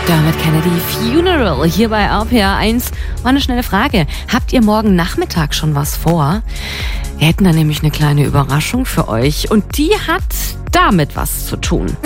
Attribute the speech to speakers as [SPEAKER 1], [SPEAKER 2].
[SPEAKER 1] Dermot Kennedy, Funeral, hier bei RPR 1. Mal eine schnelle Frage. Habt ihr morgen Nachmittag schon was vor? Wir hätten da nämlich eine kleine Überraschung für euch und die hat damit was zu tun.